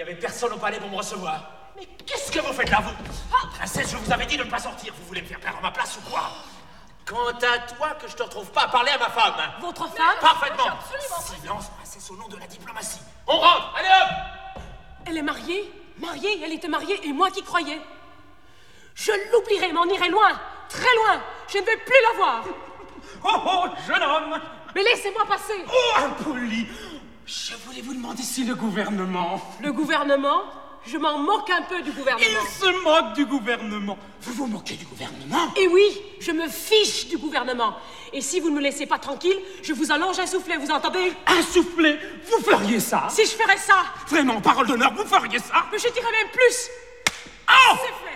avait personne au palais pour me recevoir. Mais qu'est-ce que vous faites là, vous? Princesse, je vous avais dit de ne pas sortir. Vous voulez me faire perdre ma place ou quoi? Quant à toi, que je te retrouve pas à parler à ma femme. Votre femme? Parfaitement. Absolument. Silence, princesse, au nom de la diplomatie. On rentre, allez hop! Elle est mariée? Mariée, elle était mariée, et moi qui croyais. Je l'oublierai, m'en irai loin, très loin. Je ne vais plus la voir. Oh, jeune homme! Mais laissez-moi passer. Oh, impoli! Je voulais vous demander si le gouvernement... Le gouvernement? Je m'en moque un peu du gouvernement. Il se moque du gouvernement. Vous vous moquez du gouvernement? Et oui, je me fiche du gouvernement. Et si vous ne me laissez pas tranquille, je vous allonge un soufflet, vous entendez? Un soufflet? Vous feriez ça? Si je ferais ça... Vraiment, parole d'honneur, vous feriez ça? Mais je dirais même plus. Oh! C'est fait.